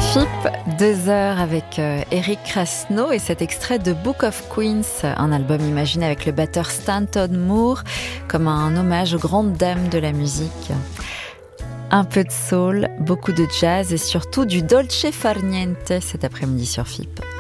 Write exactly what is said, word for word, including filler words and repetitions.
F I P, deux heures avec euh, Eric Krasno et cet extrait de Book of Queens, un album imaginé avec le batteur Stanton Moore comme un hommage aux grandes dames de la musique. Un peu de soul, beaucoup de jazz et surtout du dolce far niente cet après-midi sur F I P.